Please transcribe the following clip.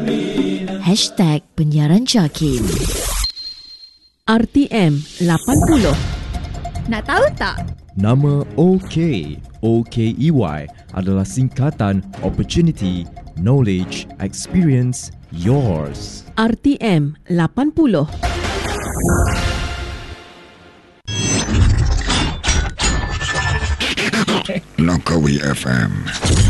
#Penyiaran Jakim. RTM 80. Nak tahu tak? Nama OK, OKEY adalah singkatan Opportunity, Knowledge, Experience, Yours. RTM 80. Langkawi FM